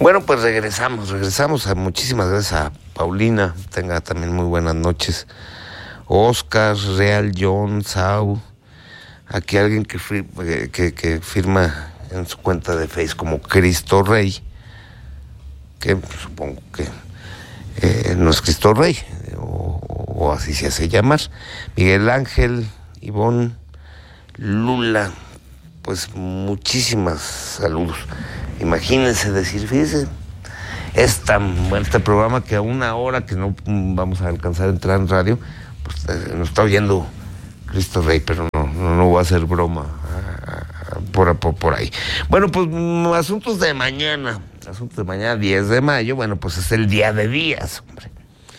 Bueno, pues regresamos. Muchísimas gracias a Paulina. Tenga también muy buenas noches. Oscar, Real, John, Sau. Aquí alguien que firma en su cuenta de Facebook como Cristo Rey. Que supongo que no es Cristo Rey, o así se hace llamar. Miguel Ángel, Ivonne, Lula. Pues muchísimas saludos. Imagínense decir, fíjense, este programa que a una hora que no vamos a alcanzar a entrar en radio, pues nos está oyendo Cristo Rey, pero no voy a hacer broma por ahí. Bueno, pues asuntos de mañana, 10 de mayo, bueno, pues es el Día de Días, hombre.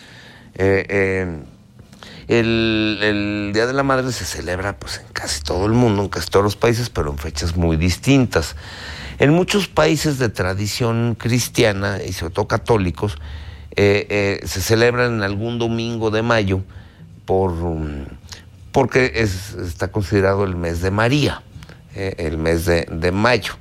El Día de la Madre se celebra pues en casi todo el mundo, en casi todos los países, pero en fechas muy distintas. En muchos países de tradición cristiana, y sobre todo católicos, se celebran en algún domingo de mayo porque está considerado el mes de María, el mes de mayo.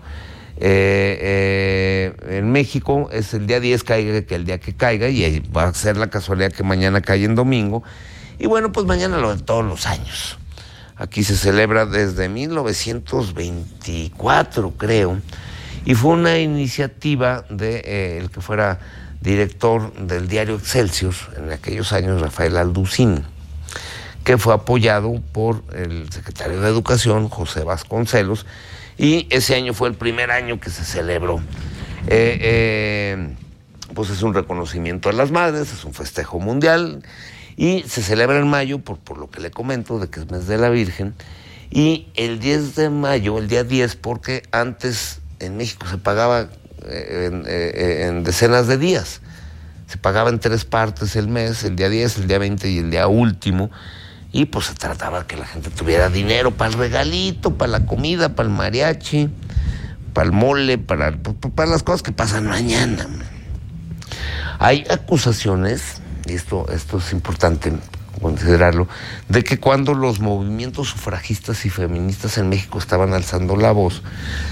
En México es el día 10, caiga que el día que caiga, y va a ser la casualidad que mañana cae en domingo. Y bueno, pues mañana lo de todos los años. Aquí se celebra desde 1924, creo, y fue una iniciativa de el que fuera director del diario Excelsior en aquellos años, Rafael Alducín, que fue apoyado por el secretario de Educación, José Vasconcelos, y ese año fue el primer año que se celebró. Pues es un reconocimiento a las madres, es un festejo mundial, y se celebra en mayo, por lo que le comento, de que es mes de la Virgen, y el 10 de mayo, el día 10, porque antes en México se pagaba en decenas de días, se pagaba en 3 partes el mes, el día 10, el día 20 y el día último, y pues se trataba de que la gente tuviera dinero para el regalito, para la comida, para el mariachi, para el mole, para las cosas que pasan mañana. Hay acusaciones, y esto es importante considerarlo, de que cuando los movimientos sufragistas y feministas en México estaban alzando la voz,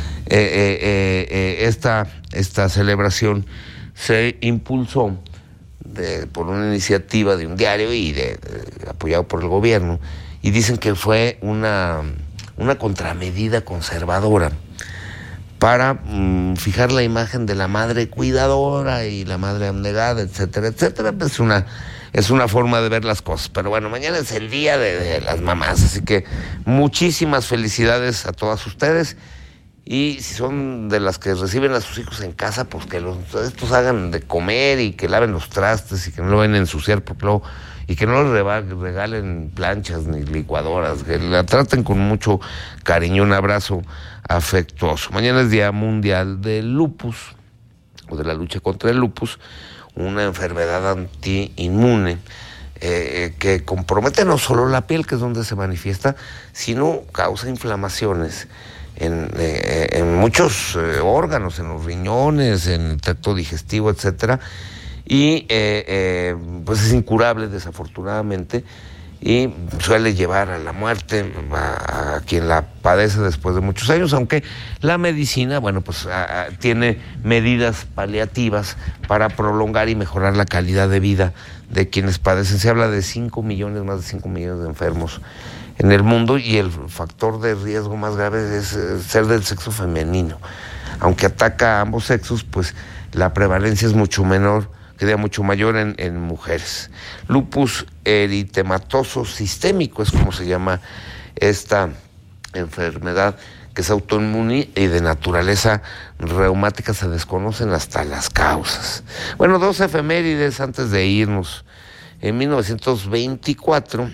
esta celebración se impulsó por una iniciativa de un diario y apoyado por el gobierno, y dicen que fue una contramedida conservadora para fijar la imagen de la madre cuidadora y la madre abnegada, etcétera, etcétera. Es una forma de ver las cosas. Pero bueno, mañana es el Día de las Mamás, así que muchísimas felicidades a todas ustedes. Y si son de las que reciben a sus hijos en casa, pues que estos hagan de comer y que laven los trastes y que no lo vayan a ensuciar y que no les regalen planchas ni licuadoras, que la traten con mucho cariño. Un abrazo afectuoso. Mañana es Día Mundial del Lupus, o de la lucha contra el lupus, una enfermedad antiinmune que compromete no solo la piel, que es donde se manifiesta, sino causa inflamaciones en muchos órganos, en los riñones, en el tracto digestivo, etcétera, y pues es incurable, desafortunadamente, y suele llevar a la muerte a quien la padece después de muchos años, aunque la medicina, bueno, pues tiene medidas paliativas para prolongar y mejorar la calidad de vida de quienes padecen. Se habla de más de 5 millones de enfermos en el mundo, y el factor de riesgo más grave es ser del sexo femenino. Aunque ataca a ambos sexos, pues la prevalencia es mucho mayor en mujeres. Lupus eritematoso sistémico es como se llama esta enfermedad, que es autoinmune y de naturaleza reumática. Se desconocen hasta las causas. Bueno, 2 efemérides antes de irnos. En 1924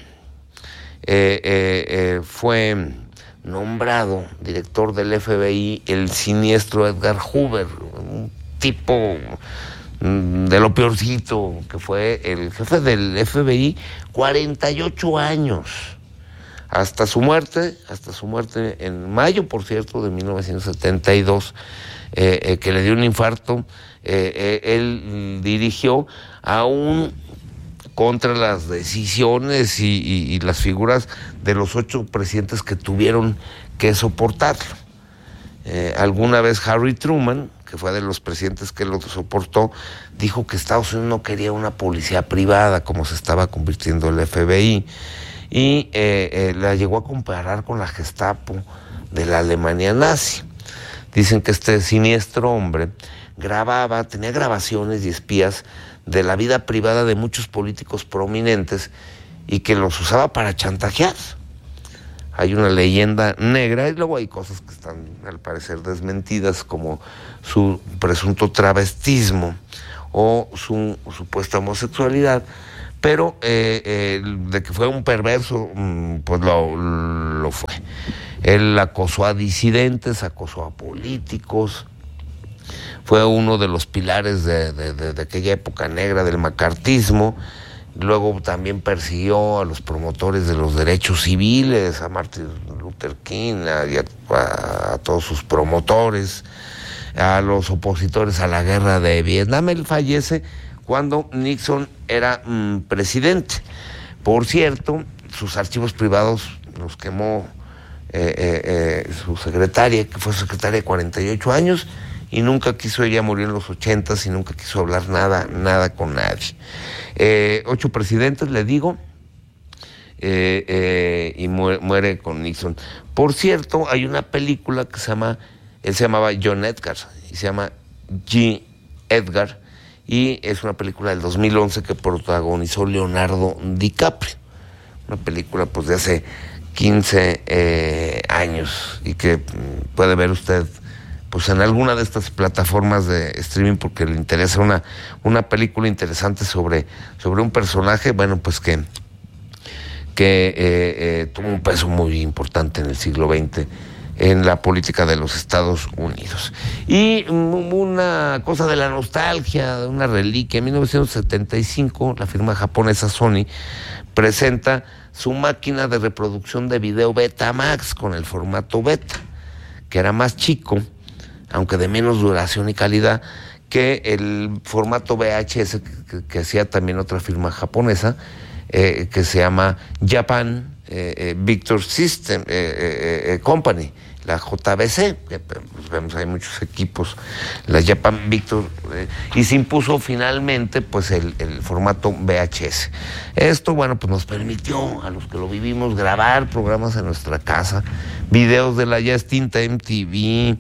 fue nombrado director del FBI el siniestro Edgar Hoover, un tipo de lo peorcito, que fue el jefe del FBI 48 años, hasta su muerte en mayo, por cierto, de 1972, que le dio un infarto. Él dirigió aún contra las decisiones y las figuras de los 8 presidentes que tuvieron que soportarlo. Alguna vez Harry Truman, que fue de los presidentes que lo soportó, dijo que Estados Unidos no quería una policía privada como se estaba convirtiendo el FBI, y la llegó a comparar con la Gestapo de la Alemania nazi. Dicen que este siniestro hombre tenía grabaciones y espías de la vida privada de muchos políticos prominentes y que los usaba para chantajear. Hay una leyenda negra y luego hay cosas que están al parecer desmentidas, como su presunto travestismo o su supuesta homosexualidad, pero de que fue un perverso, pues lo fue. Él acosó a disidentes, acosó a políticos, fue uno de los pilares de aquella época negra del macartismo. Luego también persiguió a los promotores de los derechos civiles, a Martin Luther King, a todos sus promotores, a los opositores a la guerra de Vietnam. Él fallece cuando Nixon era presidente. Por cierto, sus archivos privados los quemó su secretaria, que fue secretaria de 48 años, y nunca quiso, ella murió en los 80s y nunca quiso hablar nada con nadie. 8 presidentes, le digo, y muere con Nixon. Por cierto, hay una película que él se llamaba John Edgar, y se llama G. Edgar, y es una película del 2011 que protagonizó Leonardo DiCaprio. Una película pues de hace 15 años, y que puede ver usted pues en alguna de estas plataformas de streaming, porque le interesa una película interesante sobre un personaje, bueno, pues que tuvo un peso muy importante en el siglo XX en la política de los Estados Unidos. Y una cosa de la nostalgia, de una reliquia, en 1975 la firma japonesa Sony presenta su máquina de reproducción de video Betamax con el formato beta, que era más chico, aunque de menos duración y calidad, que el formato VHS que hacía también otra firma japonesa, que se llama Japan Victor System Company, la JVC, que pues vemos hay muchos equipos, la Japan Victor, y se impuso finalmente pues el formato VHS. Esto, bueno, pues nos permitió a los que lo vivimos grabar programas en nuestra casa, videos de la ya extinta MTV,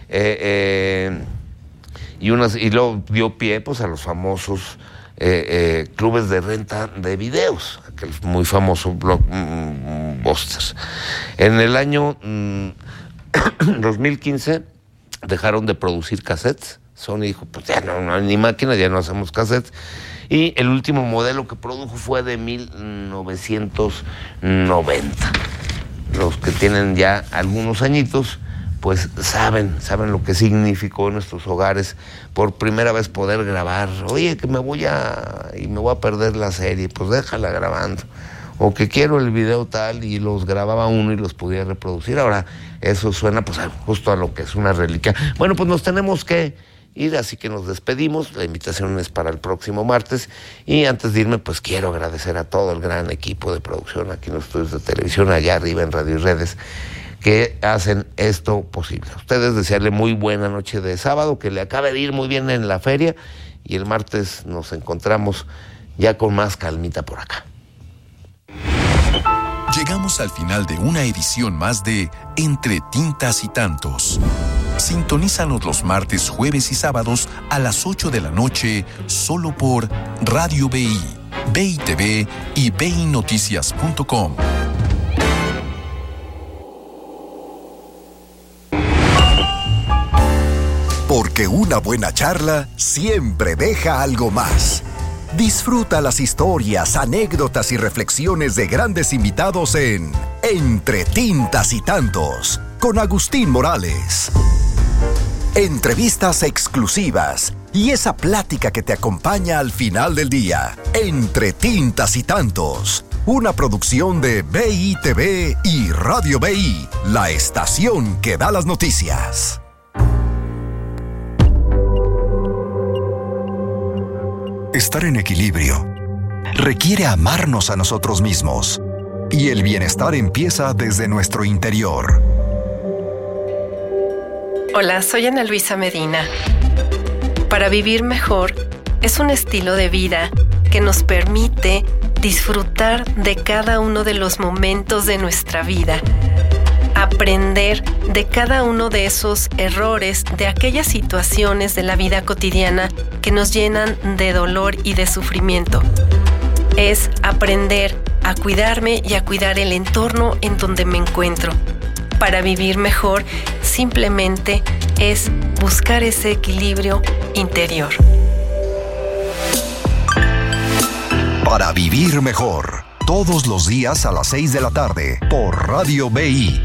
y luego dio pie pues a los famosos clubes de renta de videos, aquel muy famoso Blockbuster. En el año 2015 dejaron de producir cassettes. Sony dijo, pues ya no hay ni máquinas, ya no hacemos cassettes, y el último modelo que produjo fue de 1990. Los que tienen ya algunos añitos pues saben lo que significó en nuestros hogares por primera vez poder grabar. Oye, que me voy a perder la serie, pues déjala grabando. O que quiero el video tal, y los grababa uno y los podía reproducir. Ahora eso suena pues justo a lo que es una reliquia. Bueno, pues nos tenemos que ir, así que nos despedimos. La invitación es para el próximo martes, y antes de irme pues quiero agradecer a todo el gran equipo de producción aquí en los estudios de televisión, allá arriba en Radio y Redes, que hacen esto posible. A ustedes desearle muy buena noche de sábado, que le acabe de ir muy bien en la feria, y el martes nos encontramos ya con más calmita por acá. Llegamos al final de una edición más de Entre Tintas y Tantos. Sintonízanos los martes, jueves y sábados a las 8 de la noche solo por Radio BI, BI TV y BINoticias.com. Porque una buena charla siempre deja algo más. Disfruta las historias, anécdotas y reflexiones de grandes invitados en Entre Tintas y Tantos, con Agustín Morales. Entrevistas exclusivas y esa plática que te acompaña al final del día. Entre Tintas y Tantos, una producción de BI TV y Radio BI, la estación que da las noticias. Estar en equilibrio requiere amarnos a nosotros mismos, y el bienestar empieza desde nuestro interior. Hola, soy Ana Luisa Medina. Para vivir mejor es un estilo de vida que nos permite disfrutar de cada uno de los momentos de nuestra vida, aprender de cada uno de esos errores, de aquellas situaciones de la vida cotidiana que nos llenan de dolor y de sufrimiento. Es aprender a cuidarme y a cuidar el entorno en donde me encuentro. Para vivir mejor, simplemente es buscar ese equilibrio interior. Para vivir mejor, todos los días a las 6 de la tarde, por Radio BI